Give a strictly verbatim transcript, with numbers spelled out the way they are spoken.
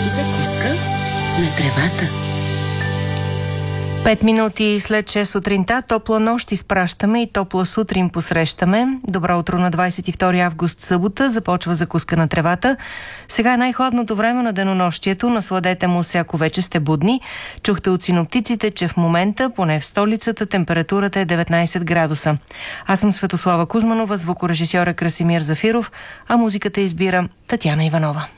Закуска на тревата. Пет минути след шест сутринта, топла нощ изпращаме и топла сутрин посрещаме. Добро утро на двадесет и втори август, събота, започва закуска на тревата. Сега е най-хладното време на денонощието, насладете му се, ако вече сте будни. Чухте от синоптиците, че в момента, поне в столицата, температурата е деветнадесет градуса. Аз съм Светослава Кузманова, звукорежисьор е Красимир Зафиров, а музиката избира Татяна Иванова.